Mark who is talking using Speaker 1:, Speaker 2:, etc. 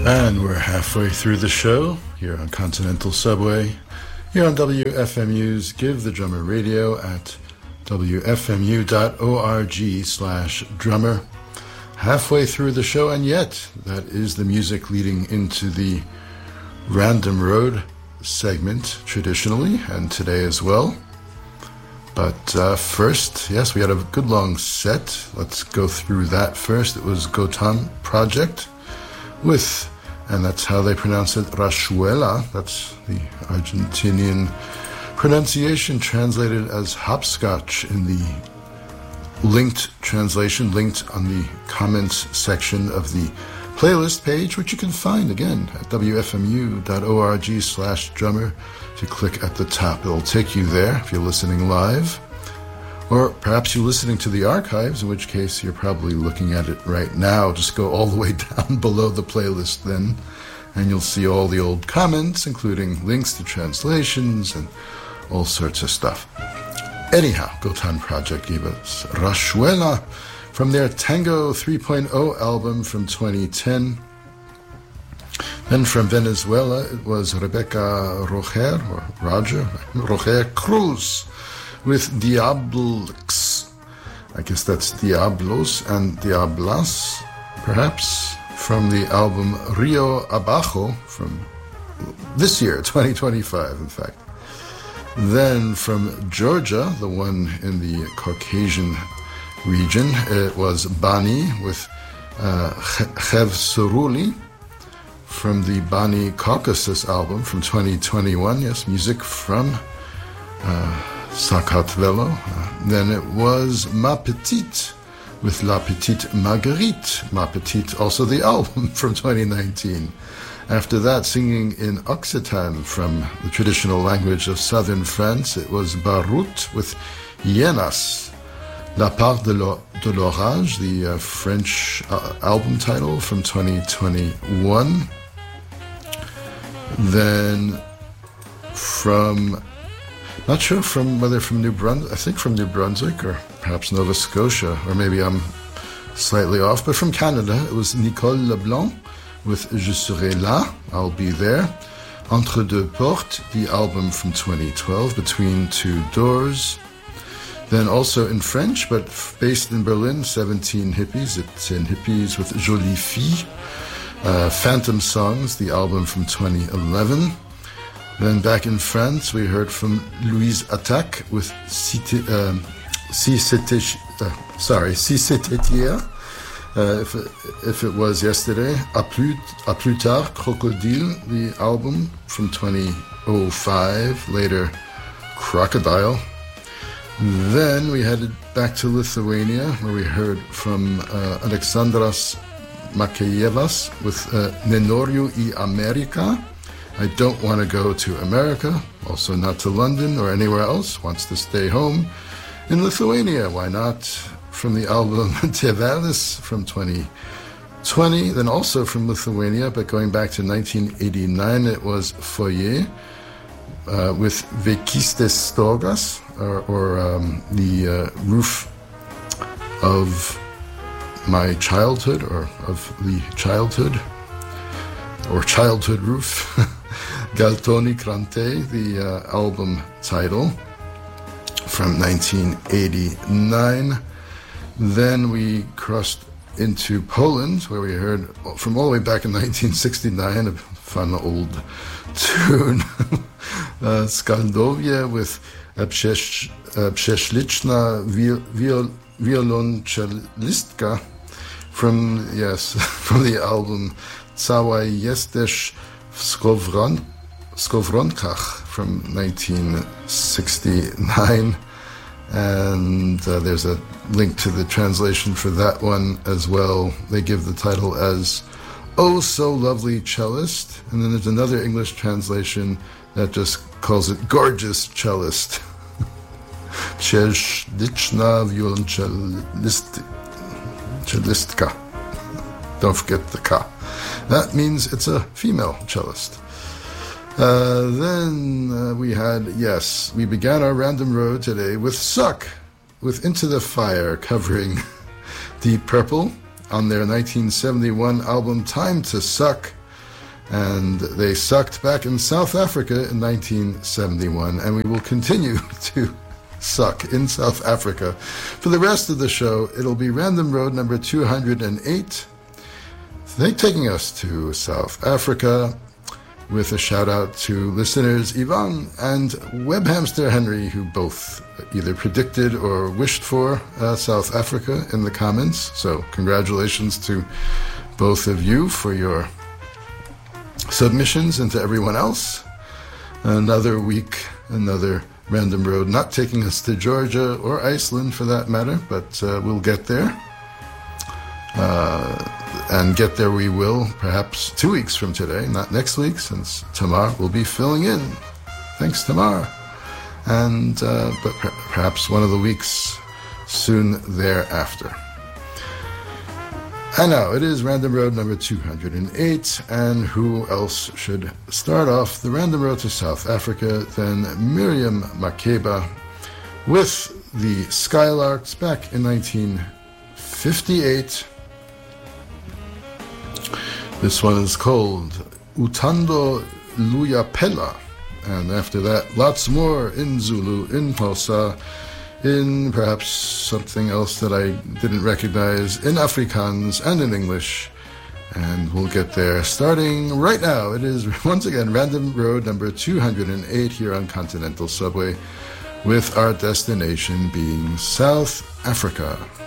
Speaker 1: And we're halfway through the show here on Continental Subway, here on WFMU's Give the Drummer Radio at wfmu.org/drummer. Halfway through the show, and yet that is the music leading into the Random Road segment traditionally, and today as well. But first, yes, we had a good long set. Let's go through that first. It was Gotan Project with, and that's how they pronounce it, Rayuela. That's the Argentinian pronunciation, translated as hopscotch in the linked translation, linked on the comments section of the playlist page, which you can find again at wfmu.org/drummer. If you click at the top, it'll take you there if you're listening live. Or perhaps you're listening to the archives, in which case you're probably looking at it right now. Just go all the way down below the playlist then, and you'll see all the old comments, including links to translations and all sorts of stuff. Anyhow, Gotan Project gave us Rayuela from their Tango 3.0 album from 2010. Then from Venezuela, it was Rebecca Roger Cruz with Diablos. I guess that's Diablos and Diablas, perhaps, from the album Rio Abajo from this year, 2025, in fact. Then from Georgia, the one in the Caucasian region, it was Bani with Chev Suruli from the Bani Caucasus album from 2021. Yes, music from Sakartvelo. Then it was Ma Petite with La Petite Marguerite. Ma Petite, also the album from 2019. After that, singing in Occitan from the traditional language of southern France, it was Barut with Yenas. La Part de l'Orage, the French album title from 2021. Then from, not sure whether from New Brunswick, I think from New Brunswick or perhaps Nova Scotia, or maybe I'm slightly off, but from Canada, it was Nicole Leblanc with Je serai là, I'll be there. Entre deux portes, the album from 2012, Between Two Doors. Then also in French, but based in Berlin, 17 Hippies. It's in Hippies with Jolie Fille. Phantom Songs, the album from 2011. Then back in France, we heard from Louise Attaque with Si c'était hier. If it was yesterday. À plus tard, Crocodile, the album from 2005. Later, Crocodile. Then we headed back to Lithuania, where we heard from Aleksandras Makejevas with Nenoriu I Amerika. I don't want to go to America, also not to London or anywhere else, wants to stay home in Lithuania. Why not? From the album Tėvelis from 2020. Then also from Lithuania, but going back to 1989, it was Foyer with Vaikystės stogas, or the roof of my childhood, or of the childhood, or childhood roof. Galtoni Krante, the album title from 1989. Then we crossed into Poland, where we heard from all the way back in 1969, a fun old tune, Skaldovia with Prześliczna wiolonczelistka from the album Cała jesteś w skowronkach from 1969. And there's a link to the translation for that one as well. They give the title as Oh So Lovely Cellist. And then there's another English translation that just calls it Gorgeous Cellist. Prześliczna wiolonczelistka. Don't forget the ka. That means it's a female cellist. Then we began our random road today with Suck, with Into the Fire, covering Deep Purple on their 1971 album Time to Suck, And they sucked back in South Africa in 1971, and we will continue to suck in South Africa. For the rest of the show, it'll be Random Road number 208, taking us to South Africa, with a shout out to listeners Yvonne and Webhamster Henry, who both either predicted or wished for South Africa in the comments. So congratulations to both of you for your submissions, and to everyone else. Another week, another Random Road, not taking us to Georgia or Iceland for that matter, but we'll get there. And get there we will, perhaps 2 weeks from today, not next week, since Tamar will be filling in. Thanks, Tamar. And but perhaps one of the weeks soon thereafter. And now it is Random Road number 208, and who else should start off the Random Road to South Africa than Miriam Makeba with the Skylarks back in 1958. This one is called Utando Luyapela, and after that, lots more in Zulu, in Xhosa, in perhaps something else that I didn't recognize, in Afrikaans and in English, and we'll get there starting right now. It is once again Random Road number 208 here on Continental Subway, with our destination being South Africa.